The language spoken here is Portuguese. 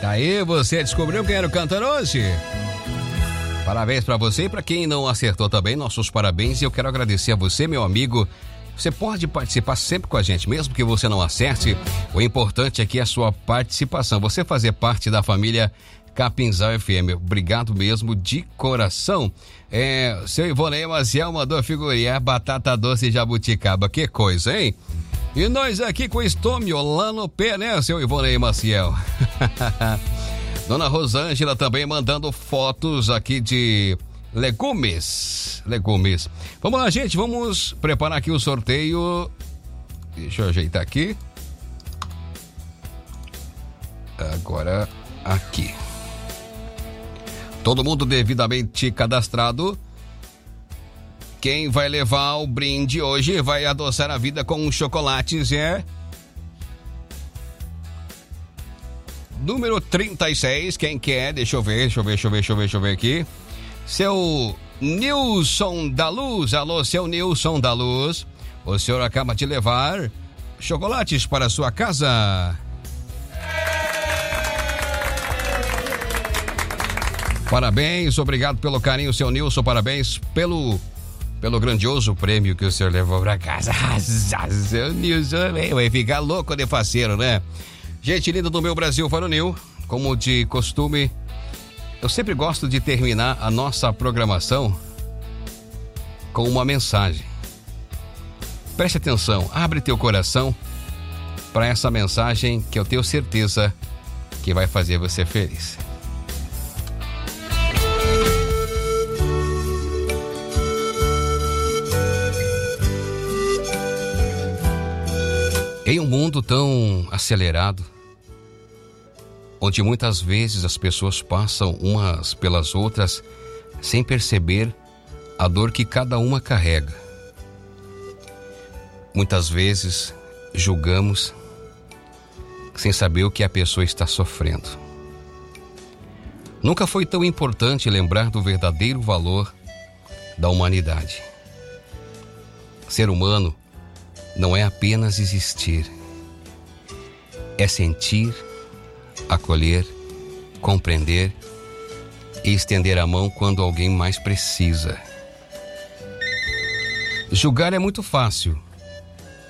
Aí, você descobriu quem era o cantor hoje? Parabéns pra você e pra quem não acertou também, nossos parabéns. E eu quero agradecer a você, meu amigo. Você pode participar sempre com a gente, mesmo que você não acerte. O importante aqui é a sua participação. Você fazer parte da família Capinzal FM. Obrigado mesmo, de coração. Seu Ivonei Maciel mandou figurinha, batata doce jabuticaba. Que coisa, hein? E nós aqui com o estômio lá no pé, né, seu Ivonei Maciel? Dona Rosângela também mandando fotos aqui de legumes. Vamos lá, gente, vamos preparar aqui o sorteio. Deixa eu ajeitar aqui. Agora, aqui. Todo mundo devidamente cadastrado. Quem vai levar o brinde hoje vai adoçar a vida com chocolates, Número 36, quem quer? Deixa eu ver aqui. Seu Nilson da Luz. Alô, seu Nilson da Luz. O senhor acaba de levar chocolates para a sua casa. Parabéns, obrigado pelo carinho, seu Nilson. Parabéns pelo grandioso prêmio que o senhor levou para casa. Seu Nilson vai ficar louco de faceiro, né? Gente linda do meu Brasil varonil, como de costume, eu sempre gosto de terminar a nossa programação com uma mensagem. Preste atenção, abre teu coração para essa mensagem que eu tenho certeza que vai fazer você feliz. Em um mundo tão acelerado, onde muitas vezes as pessoas passam umas pelas outras sem perceber a dor que cada uma carrega. Muitas vezes julgamos sem saber o que a pessoa está sofrendo. Nunca foi tão importante lembrar do verdadeiro valor da humanidade. Ser humano não é apenas existir, é sentir, acolher, compreender e estender a mão quando alguém mais precisa. Julgar é muito fácil,